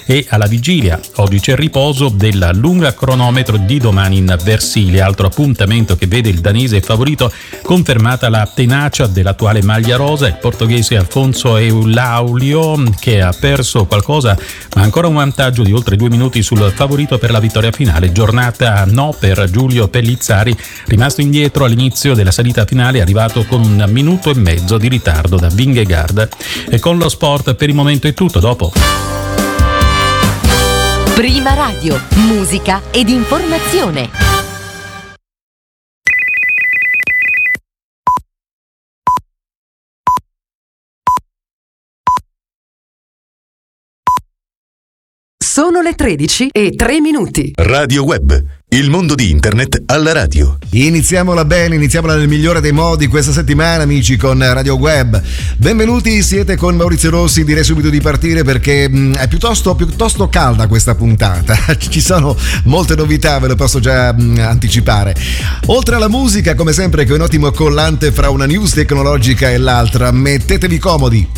e alla vigilia. Oggi c'è il riposo della lunga cronometro di domani in Versilia, altro appuntamento che vede il danese favorito confermata la tenacia dell'attuale maglia rosa, il portoghese Afonso Eulaulio che ha perso qualcosa ma ancora un vantaggio di oltre 2 minuti sul favorito per la vittoria finale. Giornata no per Giulio Pellizzari, rimasto indietro all'inizio della salita finale, arrivato con 1 minuto e mezzo di ritardo da Vingegaard. E con lo sport per il momento è tutto, dopo. Prima Radio, musica ed informazione. Sono le 13:03. Radio Web, il mondo di internet alla radio. Iniziamola bene, iniziamola nel migliore dei modi questa settimana, amici, con Radio Web. Benvenuti, siete con Maurizio Rossi. Direi subito di partire perché è piuttosto calda questa puntata. Ci sono molte novità, ve lo posso già anticipare. Oltre alla musica, come sempre, che è un ottimo collante fra una news tecnologica e l'altra. Mettetevi comodi.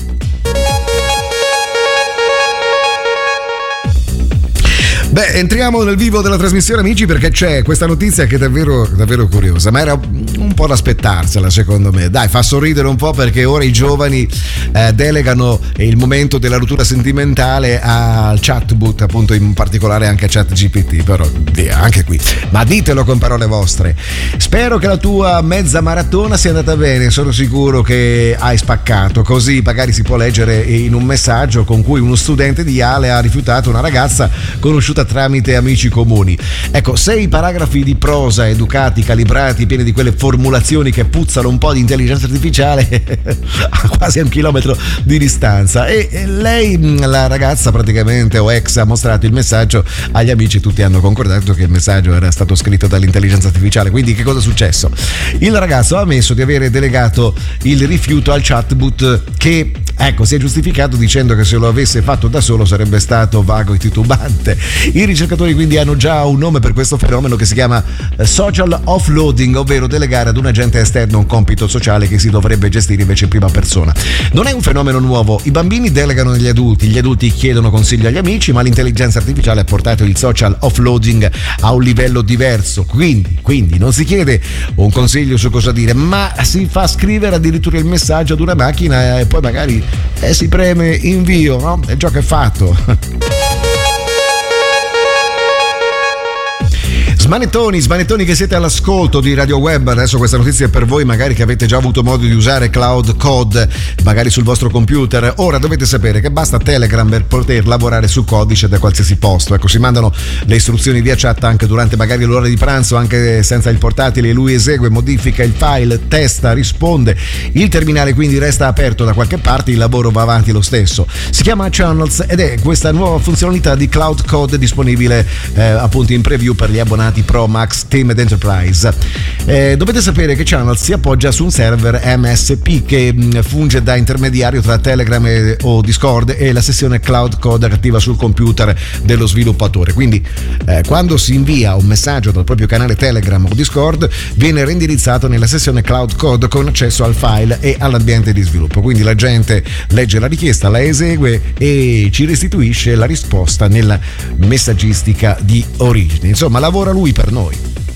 Beh, entriamo nel vivo della trasmissione, amici, perché c'è questa notizia che è davvero curiosa, ma era un po' da aspettarsela, secondo me. Dai, fa sorridere un po' perché ora i giovani delegano il momento della rottura sentimentale al chatbot, appunto, in particolare anche a ChatGPT, però anche qui. Ma ditelo con parole vostre. Spero che la tua mezza maratona sia andata bene, sono sicuro che hai spaccato, così magari si può leggere in un messaggio con cui uno studente di Yale ha rifiutato una ragazza conosciuta tramite amici comuni. Ecco, 6 paragrafi di prosa educati, calibrati, pieni di quelle formulazioni che puzzano un po' di intelligenza artificiale a quasi 1 chilometro di distanza, e lei, la ragazza praticamente, o ex, ha mostrato il messaggio agli amici. Tutti hanno concordato che il messaggio era stato scritto dall'intelligenza artificiale. Quindi che cosa è successo? Il ragazzo ha ammesso di avere delegato il rifiuto al chatbot, che si è giustificato dicendo che se lo avesse fatto da solo sarebbe stato vago e titubante. I ricercatori quindi hanno già un nome per questo fenomeno che si chiama social offloading, ovvero delegare ad un agente esterno un compito sociale che si dovrebbe gestire invece in prima persona. Non è un fenomeno nuovo, i bambini delegano agli adulti, gli adulti chiedono consiglio agli amici, ma l'intelligenza artificiale ha portato il social offloading a un livello diverso. Quindi non si chiede un consiglio su cosa dire, ma si fa scrivere addirittura il messaggio ad una macchina e poi magari si preme invio, no? È già che è fatto. Smanettoni che siete all'ascolto di Radio Web. Adesso questa notizia è per voi, magari che avete già avuto modo di usare Cloud Code magari sul vostro computer. Ora dovete sapere che basta Telegram per poter lavorare su codice da qualsiasi posto. Ecco, si mandano le istruzioni via chat anche durante magari l'ora di pranzo, anche senza il portatile. Lui esegue, modifica il file, testa, risponde. Il terminale quindi resta aperto da qualche parte, il lavoro va avanti lo stesso. Si chiama Channels ed è questa nuova funzionalità di Cloud Code disponibile appunto in preview per gli abbonati Pro, Max, Team ed Enterprise. Dovete sapere che Channels si appoggia su un server MSP che funge da intermediario tra Telegram o Discord e la sessione Cloud Code attiva sul computer dello sviluppatore. Quindi quando si invia un messaggio dal proprio canale Telegram o Discord, viene reindirizzato nella sessione Cloud Code con accesso al file e all'ambiente di sviluppo. Quindi la gente legge la richiesta, la esegue e ci restituisce la risposta nella messaggistica di origine. Insomma, lavora lui per noi.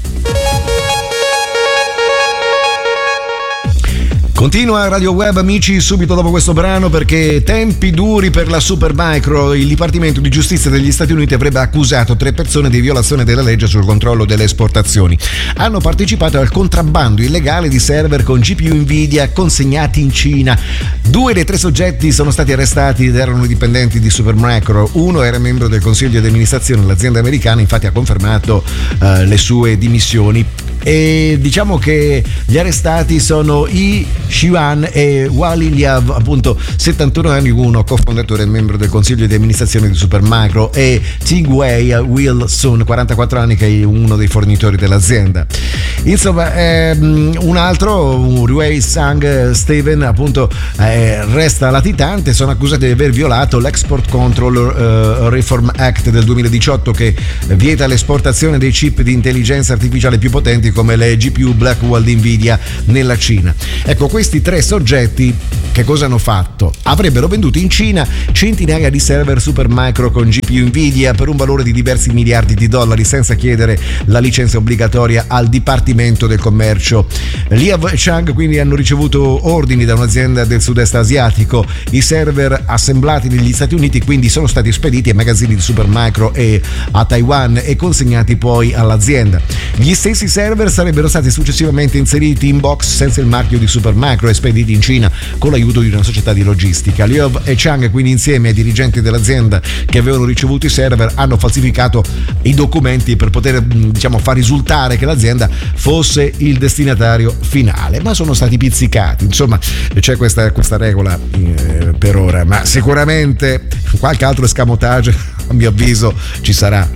Continua Radio Web, amici, subito dopo questo brano, perché tempi duri per la Supermicro. Il Dipartimento di Giustizia degli Stati Uniti avrebbe accusato 3 persone di violazione della legge sul controllo delle esportazioni. Hanno partecipato al contrabbando illegale di server con GPU Nvidia consegnati in Cina. 2 dei 3 soggetti sono stati arrestati ed erano dipendenti di Supermicro. Uno era membro del consiglio di amministrazione. L'azienda americana infatti ha confermato le sue dimissioni. E diciamo che gli arrestati sono Yi Xiuan e Wally Liav, appunto 71 anni, uno cofondatore e membro del consiglio di amministrazione di Supermicro, e Tingwei Wilson, 44 anni, che è uno dei fornitori dell'azienda. Insomma, un altro, Ruei Sang Steven, appunto, resta latitante. Sono accusati di aver violato l'Export Control Reform Act del 2018, che vieta l'esportazione dei chip di intelligenza artificiale più potenti come le GPU Blackwell di Nvidia nella Cina. Ecco, questi tre soggetti che cosa hanno fatto? Avrebbero venduto in Cina centinaia di server Supermicro con GPU Nvidia per un valore di diversi miliardi di dollari senza chiedere la licenza obbligatoria al Dipartimento del Commercio. Liav e Chang quindi hanno ricevuto ordini da un'azienda del sud-est asiatico. I server assemblati negli Stati Uniti quindi sono stati spediti ai magazzini di Supermicro e a Taiwan e consegnati poi all'azienda. Gli stessi server sarebbero stati successivamente inseriti in box senza il marchio di Supermicro e spediti in Cina con l'aiuto di una società di logistica. Liav e Chang quindi insieme ai dirigenti dell'azienda che avevano ricevuto i server hanno falsificato i documenti per poter far risultare che l'azienda fosse il destinatario finale, ma sono stati pizzicati. Insomma, c'è questa regola per ora, ma sicuramente qualche altro escamotage a mio avviso ci sarà.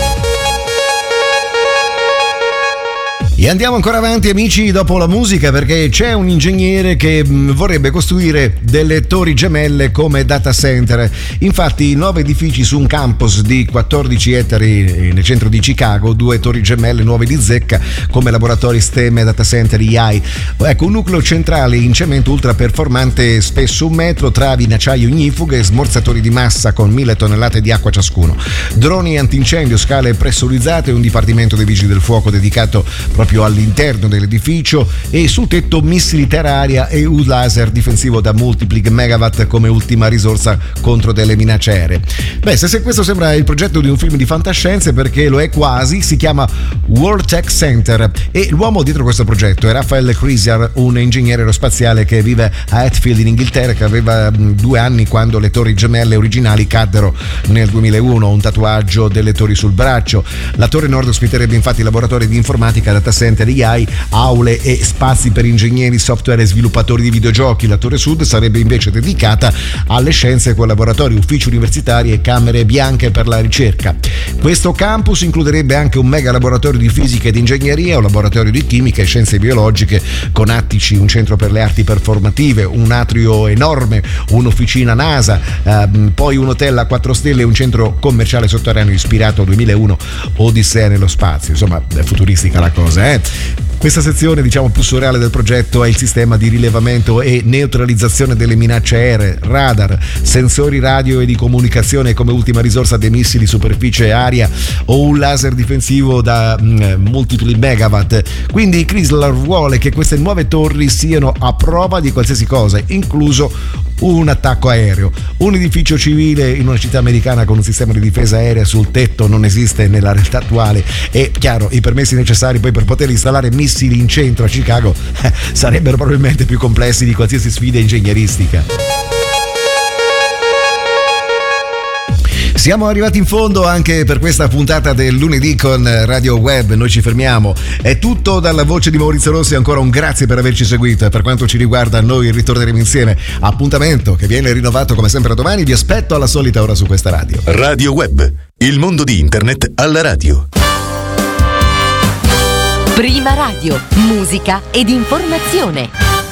E andiamo ancora avanti, amici, dopo la musica, perché c'è un ingegnere che vorrebbe costruire delle torri gemelle come data center. Infatti 9 edifici su un campus di 14 ettari nel centro di Chicago, 2 torri gemelle nuove di zecca come laboratori STEM e data center AI. Ecco, un nucleo centrale in cemento ultra performante spesso 1 metro, travi in acciaio ignifughe e smorzatori di massa con 1000 tonnellate di acqua ciascuno, droni antincendio, scale pressurizzate, un dipartimento dei vigili del fuoco dedicato proprio all'interno dell'edificio e sul tetto missili terra-aria e un laser difensivo da multipli megawatt come ultima risorsa contro delle minacce aeree. Beh, se questo sembra il progetto di un film di fantascienze, perché lo è quasi, si chiama World Tech Center e l'uomo dietro questo progetto è Raphael Crisiar, un ingegnere aerospaziale che vive a Hatfield in Inghilterra, che aveva 2 anni quando le torri gemelle originali caddero nel 2001, un tatuaggio delle torri sul braccio. La torre nord ospiterebbe infatti laboratori di informatica, data center AI, aule e spazi per ingegneri, software e sviluppatori di videogiochi. La torre sud sarebbe invece dedicata alle scienze con laboratori, uffici universitari e camere bianche per la ricerca. Questo campus includerebbe anche un mega laboratorio di fisica ed ingegneria, un laboratorio di chimica e scienze biologiche con attici, un centro per le arti performative, un atrio enorme, un'officina NASA, poi un hotel a 4 stelle e un centro commerciale sotterraneo ispirato a 2001 Odissea nello spazio. Insomma, è futuristica la cosa, Questa sezione, più surreale del progetto è il sistema di rilevamento e neutralizzazione delle minacce aeree, radar, sensori radio e di comunicazione come ultima risorsa dei missili superficie-aria o un laser difensivo da multipli megawatt. Quindi Chrysler vuole che queste nuove torri siano a prova di qualsiasi cosa, incluso un attacco aereo. Un edificio civile in una città americana con un sistema di difesa aerea sul tetto non esiste nella realtà attuale e, chiaro, i permessi necessari poi per poter installare missili in centro a Chicago sarebbero probabilmente più complessi di qualsiasi sfida ingegneristica. Siamo arrivati in fondo anche per questa puntata del lunedì con Radio Web. Noi ci fermiamo. È tutto dalla voce di Maurizio Rossi. Ancora un grazie per averci seguito e per quanto ci riguarda noi ritorneremo insieme. Appuntamento che viene rinnovato come sempre domani. Vi aspetto alla solita ora su questa radio. Radio Web, il mondo di internet alla radio. Prima Radio, musica ed informazione.